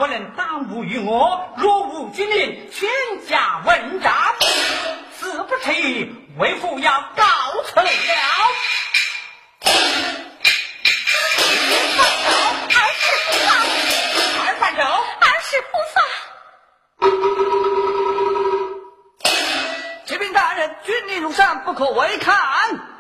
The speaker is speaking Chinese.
不能耽误于我。若无军令，全家问斩。死不迟，为父要告辞了。二范州， 二世不发。 启禀大人，军令如山，不可违抗。